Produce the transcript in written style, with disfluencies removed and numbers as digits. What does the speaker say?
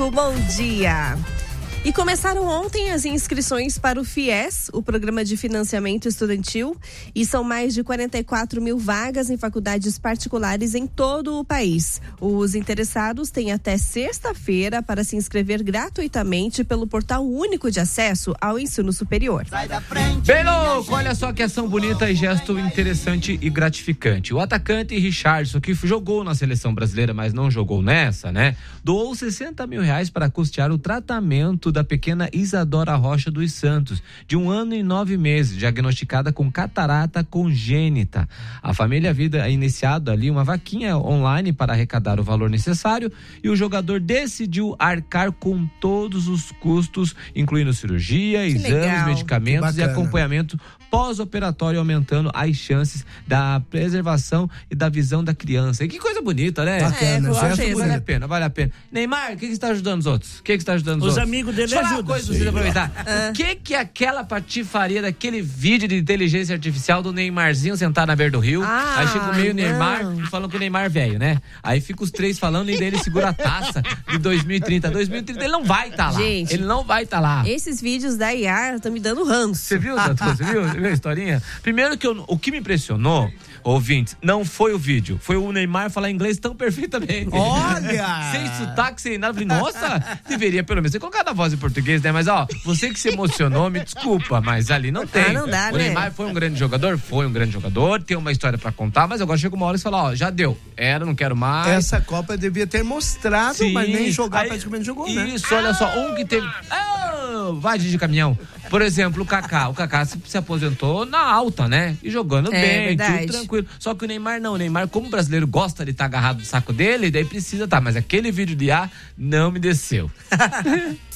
5, bom dia. E começaram ontem as inscrições para o FIES, o Programa de Financiamento Estudantil, e são mais de 44 mil vagas em faculdades particulares em todo o país. Os interessados têm até sexta-feira para se inscrever gratuitamente pelo Portal Único de Acesso ao Ensino Superior. Bem louco, olha só que ação bonita e gesto interessante e gratificante. O atacante Richardson, que jogou na seleção brasileira, mas não jogou nessa, né? Doou 60 mil reais para custear o tratamento da pequena Isadora Rocha dos Santos, de 1 ano e 9 meses, diagnosticada com catarata congênita. A família havia iniciado ali uma vaquinha online para arrecadar o valor necessário e o jogador decidiu arcar com todos os custos, incluindo cirurgia, exames, medicamentos e acompanhamento pós-operatório, aumentando as chances da preservação e da visão da criança. E que coisa bonita, né? Bacana, vale a pena. Neymar, o que está ajudando os outros? O que está ajudando os outros? Os amigos dele ajudam. Uma coisa pra vocês aproveitar. O que aquela patifaria daquele vídeo de inteligência artificial do Neymarzinho sentado na beira do rio? Aí chega o meio Neymar e falam que o Neymar velho, né? Aí fica os três falando e dele segura a taça de 2030. 2030 ele não vai estar lá. Gente, ele não vai estar lá. Esses vídeos da IA estão me dando ranço. Você viu, Tatu? Você viu a historinha? Primeiro que o que me impressionou, ouvintes, não foi o vídeo, foi o Neymar falar inglês tão perfeitamente. Olha! Sem sotaque, sem nada. Falei, nossa, deveria pelo menos ter colocado a voz em português, né? Mas ó, você que se emocionou, me desculpa, mas ali não tem. Não dá, o Neymar foi um grande jogador? Foi um grande jogador, tem uma história pra contar, mas agora chega uma hora e você fala, ó, já deu. Não quero mais. Essa Copa devia ter mostrado, sim, mas nem jogar praticamente jogou, né? Isso, olha só, um que teve... vai de caminhão. Por exemplo, o Kaká se aposentou na alta, né? E jogando bem, tudo tranquilo. Só que o Neymar não. O Neymar, como brasileiro gosta de estar agarrado no saco dele, daí precisa mas aquele vídeo de não me desceu.